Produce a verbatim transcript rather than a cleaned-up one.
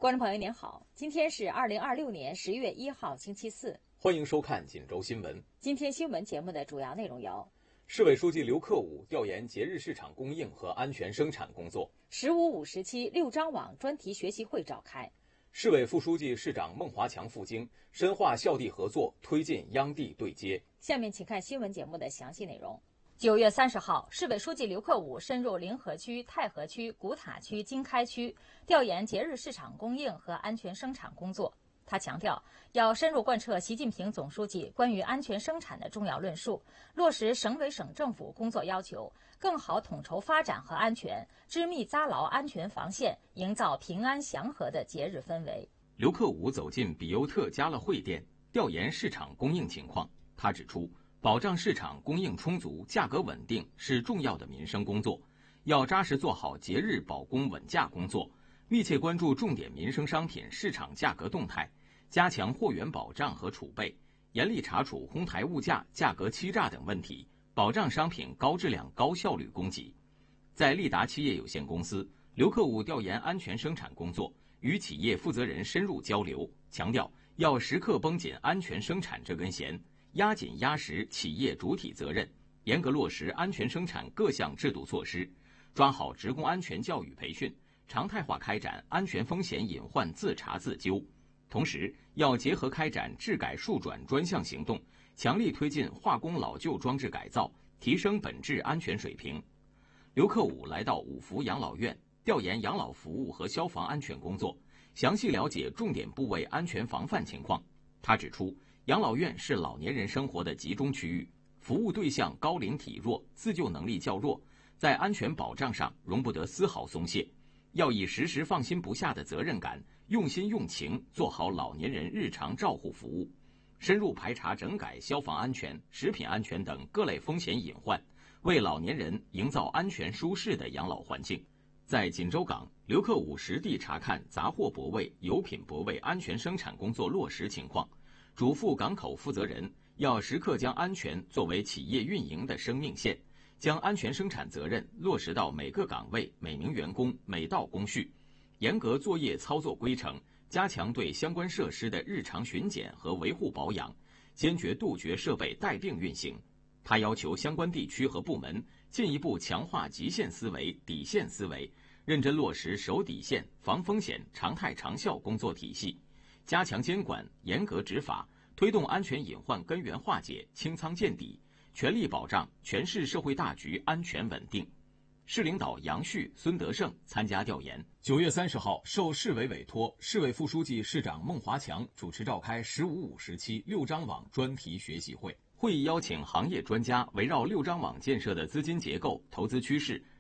观众朋友您好，今天是二零二六年十月一号星期四， 欢迎收看锦州新闻。 今天新闻节目的主要内容有： 市委书记刘克武调研节日市场供应和安全生产工作； 十五五时期六张网专题学习会召开； 市委副书记、市长孟华强赴京，深化校地合作，推进央地对接。 下面请看新闻节目的详细内容。九月三十号，市委书记刘克武深入临河区、太河区、古塔区、经开区，调研节日市场供应和安全生产工作。他强调，要深入贯彻习近平总书记关于安全生产的重要论述，落实省委省政府工作要求，更好统筹发展和安全，织密扎牢安全防线，营造平安祥和的节日氛围。 刘克武走进比优特家乐汇店，调研市场供应情况。他指出，保障市场供应充足、价格稳定是重要的民生工作，要扎实做好节日保供稳价工作，密切关注重点民生商品市场价格动态，加强货源保障和储备，严厉查处哄抬物价、价格欺诈等问题，保障商品高质量、高效率供给。在利达企业有限公司，刘克武调研安全生产工作，与企业负责人深入交流，强调要时刻绷紧安全生产这根弦，压紧压实企业主体责任，严格落实安全生产各项制度措施，抓好职工安全教育培训，常态化开展安全风险隐患自查自纠。同时，要结合开展治改数转专项行动，强力推进化工老旧装置改造，提升本质安全水平。刘克武来到五福养老院，调研养老服务和消防安全工作，详细了解重点部位安全防范情况。他指出，养老院是老年人生活的集中区域，服务对象高龄体弱，自救能力较弱，在安全保障上容不得丝毫松懈，要以时时放心不下的责任感，用心用情做好老年人日常照护服务，深入排查整改消防安全、食品安全等各类风险隐患，为老年人营造安全舒适的养老环境。在锦州港，刘克武实地查看杂货泊位、油品泊位安全生产工作落实情况，嘱咐港口负责人要时刻将安全作为企业运营的生命线，将安全生产责任落实到每个岗位、每名员工、每道工序，严格作业操作规程，加强对相关设施的日常巡检和维护保养，坚决杜绝设备带病运行。他要求相关地区和部门进一步强化极限思维、底线思维，认真落实守底线、防风险、常态长效工作体系，加强监管，严格执法，推动安全隐患根源化解、清仓见底，全力保障全市社会大局安全稳定。市领导杨旭、孙德胜参加调研。 九月三十号，受市委委托，市委副书记、市长孟华强主持召开“十五五”时期六张网专题学习会。 会议邀请行业专家围绕六张网建设的资金结构、投资趋势、